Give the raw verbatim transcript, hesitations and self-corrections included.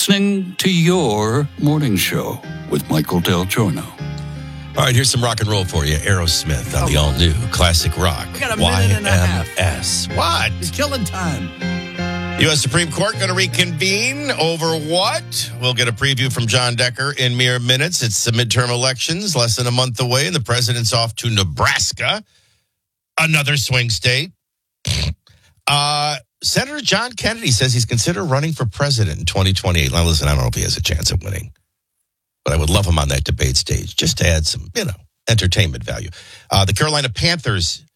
Listening to your morning show with Michael Del Giorno. All right, here's some rock and roll for you. Aerosmith on the all-new classic rock. We got a minute and a half. Y M S. What? You're killing time. U S Supreme Court going to reconvene over what? We'll get a preview from John Decker in mere minutes. It's the midterm elections, less than a month away, and the president's off to Nebraska, another swing state. Uh, Senator John Kennedy says he's considered running for president in twenty twenty-eight. Now, listen, I don't know if he has a chance of winning, but I would love him on that debate stage just to add some, you know, entertainment value. Uh, the Carolina Panthers